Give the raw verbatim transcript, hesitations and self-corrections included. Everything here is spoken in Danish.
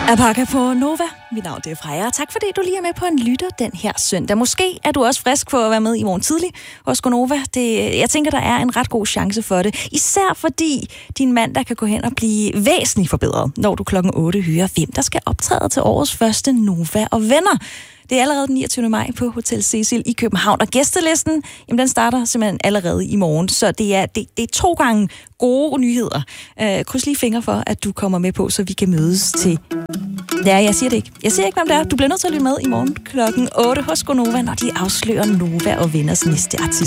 Apaka på Nova. Mit navn er Freja. Tak fordi du lige er med på en lytter den her søndag. Måske er du også frisk for at være med i morgen tidlig hos Gonova. Det, jeg tænker, der er en ret god chance for det. Især fordi din mandag kan gå hen og blive væsentligt forbedret, når du klokken otte hører, hvem der skal optræde til årets første Nova og Venner. Det er allerede den niogtyvende maj på Hotel Cecil i København, og gæstelisten, jamen, den starter simpelthen allerede i morgen, så det er, det, det er to gange gode nyheder. Uh, kryds lige fingre for, at du kommer med på, så vi kan mødes til... Ja, jeg siger det ikke. Jeg siger ikke, hvem det er. Du bliver nødt til at lytte med i morgen klokken otte hos Gonova, når de afslører Nova og Venners næste artist.